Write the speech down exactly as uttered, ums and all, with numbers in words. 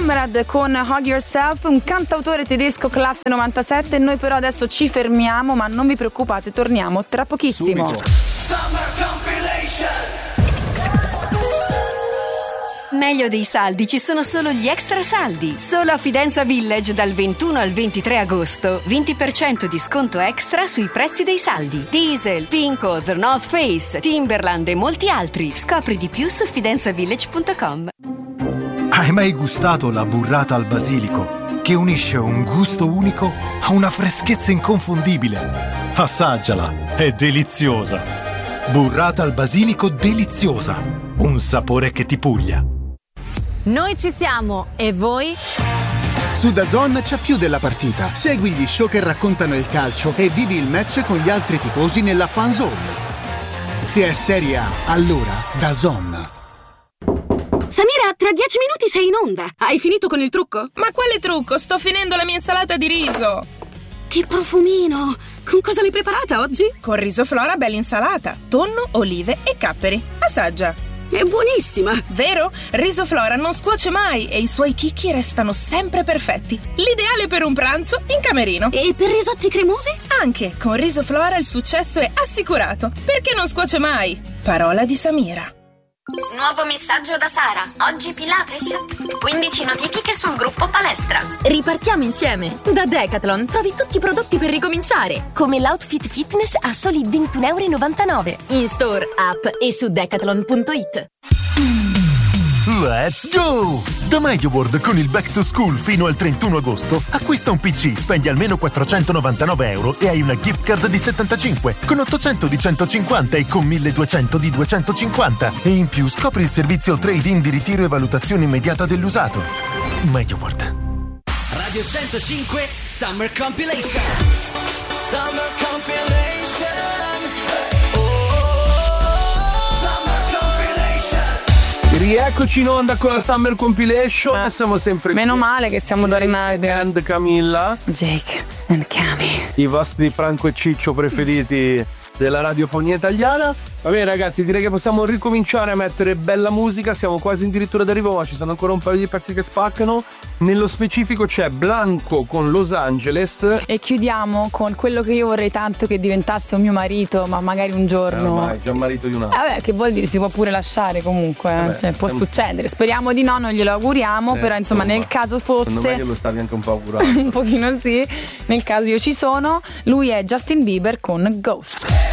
Conrad con Hug Yourself, un cantautore tedesco classe novantasette. Noi però adesso ci fermiamo, ma non vi preoccupate, torniamo tra pochissimo. Meglio dei saldi ci sono solo gli extra saldi. Solo a Fidenza Village dal ventuno al ventitré agosto. venti per cento di sconto extra sui prezzi dei saldi. Diesel, Pinko, The North Face, Timberland e molti altri. Scopri di più su fidenza village punto com. Hai mai gustato la burrata al basilico, che unisce un gusto unico a una freschezza inconfondibile? Assaggiala, è deliziosa. Burrata al basilico deliziosa, un sapore che ti puglia. Noi ci siamo, e voi? Su DAZN c'è più della partita. Segui gli show che raccontano il calcio e vivi il match con gli altri tifosi nella fan zone. Se è Serie A, allora DAZN. Samira, tra dieci minuti sei in onda. Hai finito con il trucco? Ma quale trucco? Sto finendo la mia insalata di riso. Che profumino! Con cosa l'hai preparata oggi? Con riso Flora bella insalata, tonno, olive e capperi. Assaggia. È buonissima! Vero? Riso Flora non scuoce mai e i suoi chicchi restano sempre perfetti. L'ideale per un pranzo in camerino. E per risotti cremosi? Anche con Riso Flora il successo è assicurato, perché non scuoce mai. Parola di Samira. Nuovo messaggio da Sara. Oggi Pilates. quindici notifiche sul gruppo palestra. Ripartiamo insieme. Da Decathlon trovi tutti i prodotti per ricominciare, come l'outfit fitness a soli ventuno e novantanove euro. In store, app e su decathlon punto it. Let's go! Da MediaWorld con il Back to School fino al trentuno agosto acquista un P C, spendi almeno quattrocentonovantanove euro e hai una gift card di settantacinque con ottocento di centocinquanta e con milleduecento di duecentocinquanta e in più scopri il servizio trade-in di ritiro e valutazione immediata dell'usato. MediaWorld. Radio centocinque Summer Compilation. Summer Compilation. Rieccoci in onda con la Summer Compilation. Ah, siamo sempre meno qui. Male che siamo da rimane and Camilla, Jake and Cami, i vostri Franco e Ciccio preferiti della radiofonia italiana. Va bene ragazzi, direi che possiamo ricominciare a mettere bella musica. Siamo quasi addirittura d'arrivo, ma ci sono ancora un paio di pezzi che spaccano. Nello specifico c'è Blanco con Los Angeles. E chiudiamo con quello che io vorrei tanto che diventasse un mio marito, ma magari un giorno. Eh, ormai, già marito di un altro. Eh, vabbè, che vuol dire, si può pure lasciare comunque. Vabbè, cioè, può siamo... succedere. Speriamo di no, non glielo auguriamo. Eh, però insomma, insomma, nel caso fosse. Secondo me glielo stavi anche un po' augurando. Un pochino sì. Nel caso io ci sono. Lui è Justin Bieber con Ghost.